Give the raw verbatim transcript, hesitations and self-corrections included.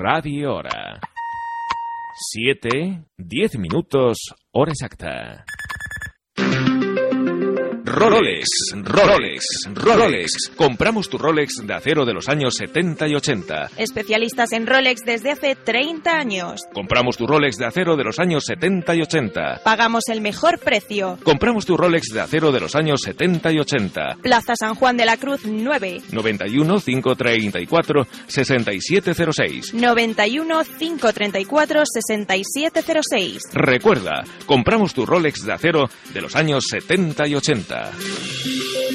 Radio Hora. Siete, diez minutos, hora exacta. Rolex, Rolex, Rolex. Compramos tu Rolex de acero de los años setenta y ochenta. Especialistas en Rolex desde hace treinta años. Compramos tu Rolex de acero de los años setenta y ochenta. Pagamos el mejor precio. Compramos tu Rolex de acero de los años setenta y ochenta. Plaza San Juan de la Cruz nueve. noventa y uno, quinientos treinta y cuatro, sesenta y siete cero seis. noventa y uno, quinientos treinta y cuatro, sesenta y siete cero seis. Recuerda, compramos tu Rolex de acero de los años setenta y ochenta.